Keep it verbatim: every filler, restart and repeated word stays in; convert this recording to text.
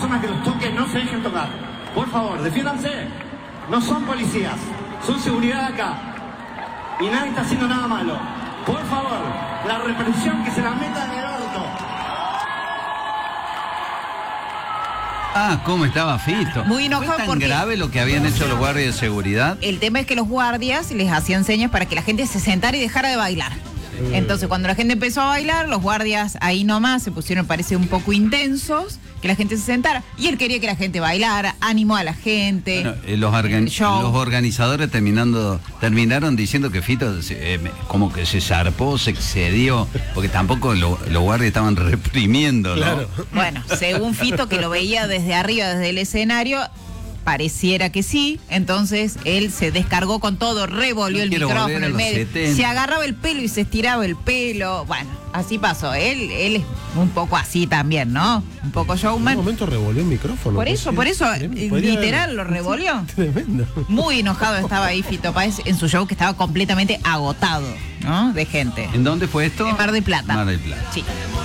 personas que los toquen no se dejen tocar. Por favor, defiéndanse. No son policías, son seguridad acá. Y nadie está haciendo nada malo. Por favor, la represión que se la meta en el orto. Ah, ¿cómo estaba Fito? Muy enojado. ¿Fue tan porque grave lo que habían hecho los guardias de seguridad? el tema es que los guardias les hacían señas para que la gente se sentara y dejara de bailar. Entonces, cuando la gente empezó a bailar, los guardias ahí nomás se pusieron, parece, un poco intensos, que la gente se sentara. Y él quería que la gente bailara, animó a la gente. Bueno, eh, los, organ- los organizadores terminando, terminaron diciendo que Fito eh, como que se zarpó, se excedió, porque tampoco lo, los guardias estaban reprimiendo, ¿no? Claro. Bueno, según Fito, que lo veía desde arriba, desde el escenario, pareciera que sí. Entonces él se descargó con todo, revolvió No el quiero micrófono volver a en los medio, setenta. se agarraba el pelo y se estiraba el pelo. Bueno, así pasó. Él, él es un poco así también, ¿no? Un poco En un showman. momento revolvió el micrófono. Por pues, eso, sí. por eso, Podría literal, haber- lo revolvió. Tremendo. Muy enojado estaba ahí Fito Páez en su show, que estaba completamente agotado, ¿no? De gente. ¿En dónde fue esto? En Mar del Plata. Mar del Plata. Sí.